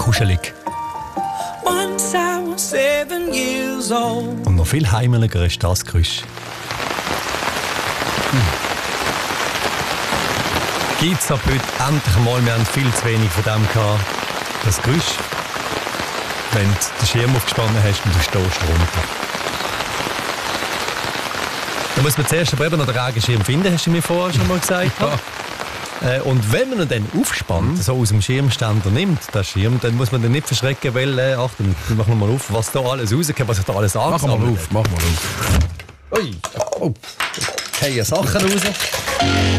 kuschelig. Once I was 7 years old. Und noch viel heimeliger ist das Geräusch. Gibt es ab heute endlich mal, wir haben viel zu wenig von dem gehabt, das Geräusch, wenn du den Schirm aufgespannt hast und du stehst runter. Da muss man zuerst aber eben noch den Regenschirm finden, hast du mir vorher schon mal gesagt. Ja. Und wenn man ihn dann aufspannt, so aus dem Schirmständer nimmt, den Schirm, dann muss man den nicht verschrecken, weil, Achtung, wir machen mal auf, was da alles rauskommt, was sich da alles angesammelt hat. Mach mal auf. Ui, oh, fallen Sachen raus.